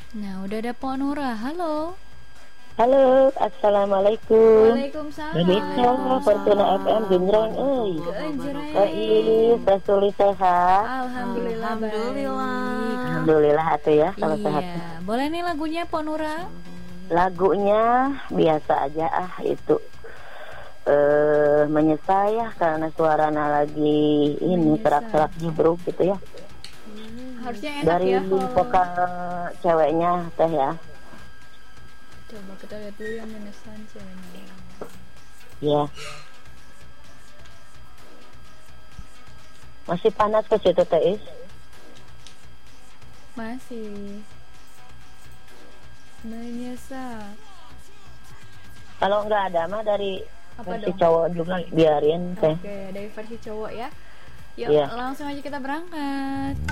Nah, udah ada Pok Nura. Halo. Halo, assalamualaikum. Waalaikumsalam. Indonesia, Fortuna FM, genjreng, Baik, Rasuli sehat. Alhamdulillah. Alhamdulillah atuh ya, kalau sehat. Iya, boleh nih lagunya Pok Nura? Lagunya biasa aja itu. Menyesal ya karena suaranya lagi ini serak-serak jebruk gitu ya. Harusnya enak Dari ya kalau... vokal ceweknya teh ya. Coba kita lihat dulu yang menyesal ceweknya. Ya. Masih panas ke situ teh Is? Masih. Menyesal. Kalau nggak ada mah dari Apa versi dong? cowok juga biarin teh. Oke, dari versi cowok ya. Yuk, Iya. langsung aja kita berangkat.